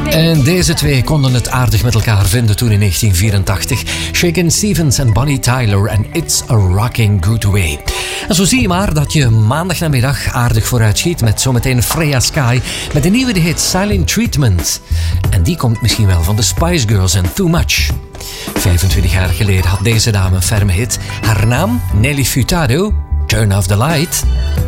En deze twee konden het aardig met elkaar vinden toen in 1984. Shakin' Stevens en Bonnie Tyler en It's a Rocking Good Way. En zo zie je maar dat je maandagnamiddag aardig vooruitschiet met zometeen Freya Sky met een nieuwe die heet Silent Treatment. En die komt misschien wel van de Spice Girls en Too Much. 25 jaar geleden had deze dame een ferme hit. Haar naam, Nelly Furtado, Turn Off the Light.